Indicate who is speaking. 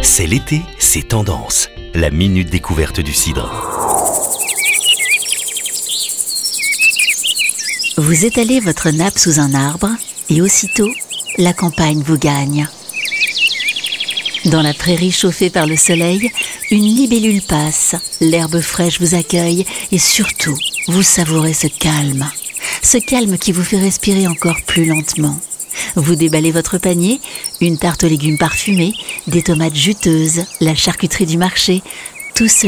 Speaker 1: C'est l'été, c'est tendance. La minute découverte du cidre.
Speaker 2: Vous étalez votre nappe sous un arbre et aussitôt, la campagne vous gagne. Dans la prairie chauffée par le soleil, une libellule passe, l'herbe fraîche vous accueille et surtout, vous savourez ce calme. Ce calme qui vous fait respirer encore plus lentement. Vous déballez votre panier, une tarte aux légumes parfumés, des tomates juteuses, la charcuterie du marché, tout cela